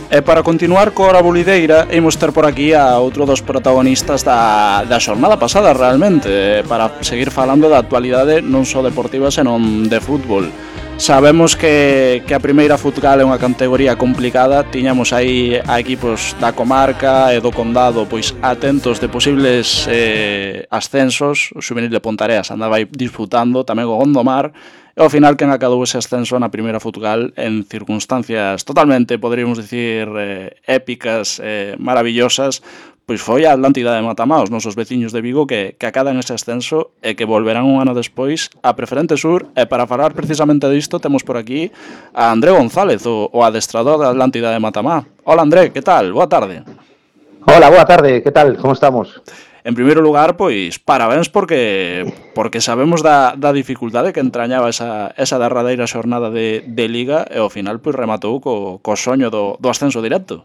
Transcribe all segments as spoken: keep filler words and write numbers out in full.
E para continuar coa hora bulideira, imos ter por aquí a outro dos protagonistas da, da xornada pasada realmente, para seguir falando da actualidade non só deportiva senón de fútbol. Sabemos que, que a primeira Futgal é unha categoría complicada, tiñamos aí a equipos da comarca e do condado pois atentos de posibles eh, ascensos. O Xuvenil de Pontareas andaba aí disputando tamén o Gondomar, e ao final quen acadou ese ascenso na primeira Futgal en circunstancias totalmente, poderíamos dicir, eh, épicas, eh, maravillosas, pois foi a Atlántida de Matamá, os nosos veciños de Vigo que, que acadan ese ascenso e que volverán un ano despois a Preferente Sur. E para falar precisamente disto temos por aquí a André González, o, o adestrador da Atlántida de Matamá. Hola André, que tal? Boa tarde. Hola, boa tarde, que tal? Como estamos? En primeiro lugar, pois, parabéns porque porque sabemos da, da dificultade que entrañaba esa, esa derradeira xornada de, de Liga e ao final pois rematou co, co soño do, do ascenso directo.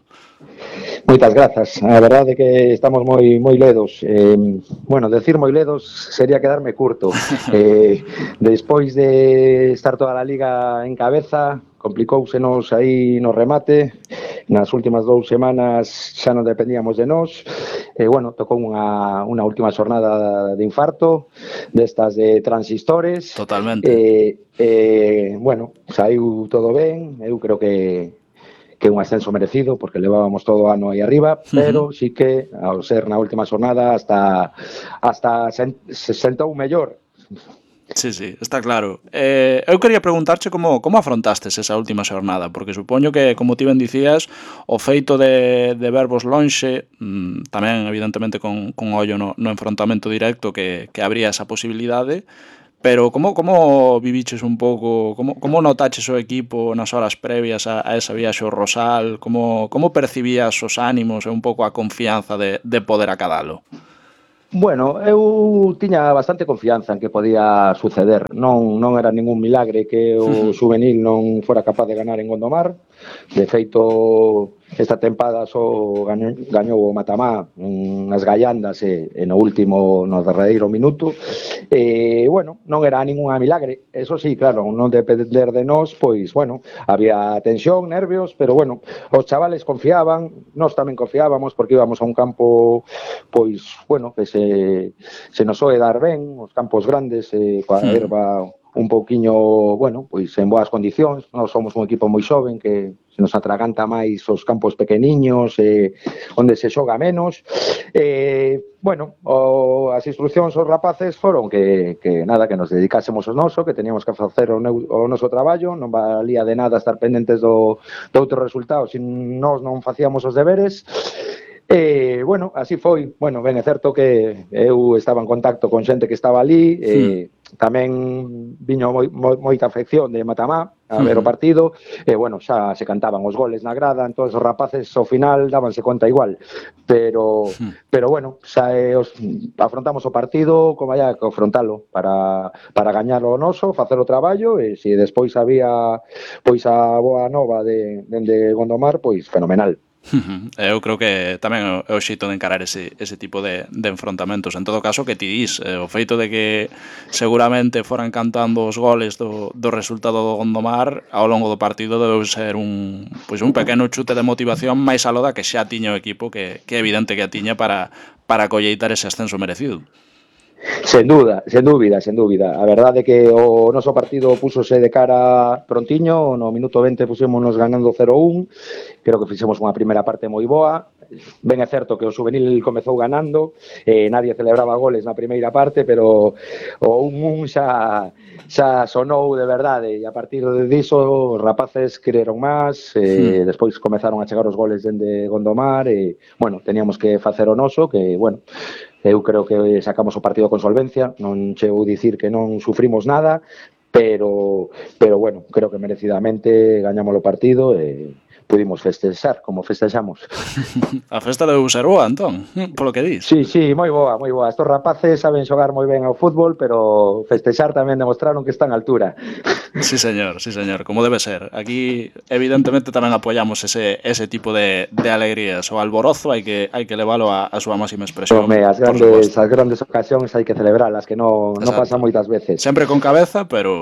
Moitas grazas, a verdade é que estamos moi moi ledos. Eh, bueno, decir moi ledos sería quedarme curto. Eh, despois de estar toda a Liga en cabeza, complicóusenos aí no remate. Nas últimas dous semanas xa non dependíamos de nós. E, bueno, tocou unha, unha última xornada de infarto, destas de transistores. Totalmente. E, eh, bueno, saiu todo ben, eu creo que que é un ascenso merecido, porque levábamos todo o ano aí arriba, pero sí que, ao ser na última xornada, hasta, hasta se sentou mellor. Sí, sí, está claro. Eh, eu quería preguntarche como, como afrontastes esa última xornada, porque supoño que, como ti ben dicías, o feito de, de vervos lonxe, mmm, tamén evidentemente con, con ollo no, no enfrontamento directo que, que habría esa posibilidade, pero como, como viviches un pouco, como, como notaches o equipo nas horas previas a, a esa viaxe ao Rosal, como, como percibías os ánimos e un pouco a confianza de, de poder acadalo? Bueno, eu tiña bastante confianza en que podía suceder. Non, non era ningún milagre que o Xuvenil non fora capaz de ganar en Gondomar. De feito, esta tempada só gañou, gañou o Matamá nas gallandas e, e no último, no derradeiro minuto. E, bueno, non era ninguna milagre. Eso sí, claro, non depender de nós, pois, bueno, había tensión, nervios, pero, bueno, os chavales confiaban, nós tamén confiábamos, porque íbamos a un campo, pois, bueno, que se, se nos soe dar ben, os campos grandes, eh, coa erva un pouquiño, bueno, pois en boas condicións. Nós somos un equipo moi xoven que se nos atraganta máis os campos pequeniños, eh, onde se xoga menos. Eh, bueno, o, as instruccións aos rapaces foron que, que nada, que nos dedicásemos ao noso, que teníamos que facer o, neu, o noso traballo, non valía de nada estar pendentes do, do outro resultado se nós non facíamos os deberes. E, bueno, así foi. Bueno, ben, é certo que eu estaba en contacto con xente que estaba ali, e sí. Tamén viño moi, moi, moita afección de Matamá a ver o partido, e, bueno, xa se cantaban os goles na grada, entón os rapaces ao final dábanse conta igual, pero, sí. pero bueno, xa eh, os, afrontamos o partido como haya que afrontalo para, para gañar o noso, facer o traballo, e se despois había pois a boa nova de, de, de Gondomar, pois fenomenal. Eu creo que tamén é o xeito de encarar ese, ese tipo de, de enfrontamentos. En todo caso, que ti dís, eh, o feito de que seguramente foran cantando os goles do, do resultado do Gondomar ao longo do partido debe ser un, pois un pequeno chute de motivación máis aló da que xa tiña o equipo, que, que é evidente que a tiña para, para colleitar ese ascenso merecido. Sen dúbida, sen dúbida, sen dúbida. A verdade é que o noso partido púsose de cara prontiño, no minuto vinte pusémonos ganando cero un, creo que fixemos unha primeira parte moi boa. Ben é certo que o Xuvenil comezou ganando, eh, nadie celebraba goles na primeira parte, pero o un un xa, xa sonou de verdade, e a partir diso os rapaces creeron máis, eh, hmm. despois comezaron a chegar os goles dende Gondomar, e, bueno, teníamos que facer o noso, que, bueno, eu creo que sacamos o partido con solvencia, non chego a dicir que non sufrimos nada, pero, pero bueno, creo que merecidamente gañamos o partido e pudimos festexar como festexamos. A festa deu ser boa, entón, polo que dis. Sí, sí, moi boa, moi boa. Estos rapaces saben xogar moi ben ao fútbol, pero festexar tamén demostraron que están a altura. Sí, señor, sí, señor, como debe ser. Aquí, evidentemente, tamén apoiamos ese, ese tipo de, de alegrías. O alborozo hai que, hai que leválo a, a súa máxima expresión. Home, as grandes, as grandes ocasións hai que celebralas, que non, non pasan moitas veces. Sempre con cabeza, pero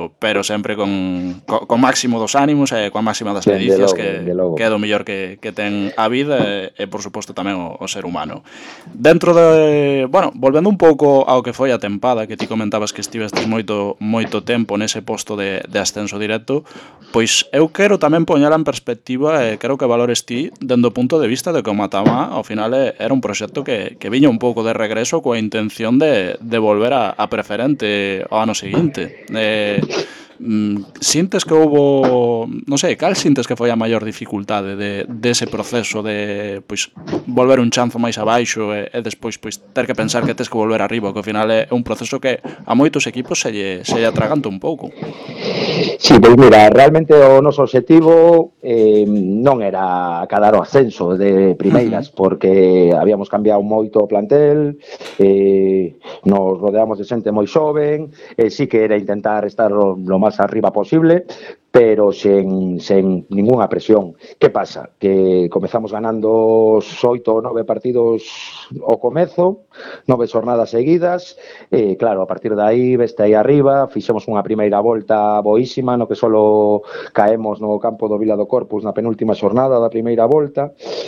pero pero sempre con, con, con máximo dos ánimos e coa máxima das pericias que, que é do mellor que, que ten a vida e, e por suposto tamén o, o ser humano. Dentro de, bueno, volvendo un pouco ao que foi a tempada, que ti comentabas que estivestes moito moito tempo nese posto de, de ascenso directo, pois eu quero tamén poñela en perspectiva e quero que valores ti dende o punto de vista de que o Matamá ao final era un proxecto que, que viña un pouco de regreso coa intención de, de volver a, a preferente ao ano seguinte. Eh, sintes que houbo, non sei, cal sintes que foi a maior dificultade de, dese proceso de pois volver un chanzo máis abaixo e, e despois pois ter que pensar que tes que volver arriba, que ao final é un proceso que a moitos equipos se lle, se lle atraganta un pouco. Sí, pois mira, realmente o noso objetivo eh, non era acadar o ascenso de primeiras, uh-huh. porque habíamos cambiado moito o plantel, eh, nos rodeamos de xente moi xoven, e eh, sí que era intentar estar lo, lo máis arriba posible, pero sen, sen ninguna presión. Que pasa? Que comezamos ganando oito ou nove partidos ao comezo, nove xornadas seguidas, e claro, a partir de aí, veste aí arriba, fixemos unha primeira volta boísima, no que solo caemos no campo do Vila do Corpus na penúltima xornada da primeira volta,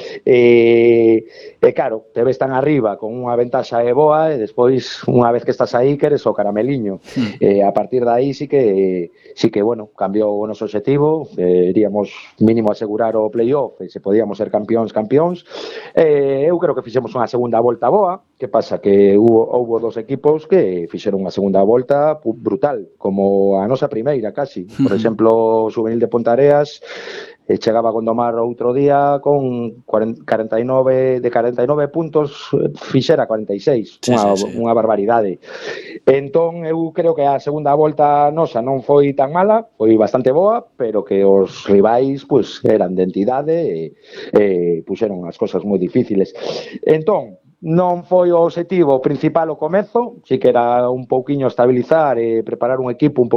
e, e claro, te ves tan arriba con unha ventaxa e boa, e despois, unha vez que estás aí, queres o carameliño. Mm. E a partir de aí sí que, sí que bueno, cambiou o noso objetivo, eh, iríamos mínimo asegurar o playoff, e se podíamos ser campións, campións. Eh, eu creo que fixemos unha segunda volta boa. Que pasa? Que hubo, houbo dos equipos que fixeron unha segunda volta brutal, como a nosa primeira, casi. Por exemplo, o Juvenil de Pontareas eh, chegaba a Gondomar outro día con cuarenta e nove, de cuarenta e nove puntos, fixera cuarenta e seis, sí, unha, sí, sí. unha barbaridade. Entón, eu creo que a segunda volta nosa non foi tan mala, foi bastante boa, pero que os rivais pues, eran de entidade e, e puxeron as cosas moi difíciles. Entón, non foi o objetivo principal o comezo, si que era un pouquiño estabilizar e preparar un equipo un pouco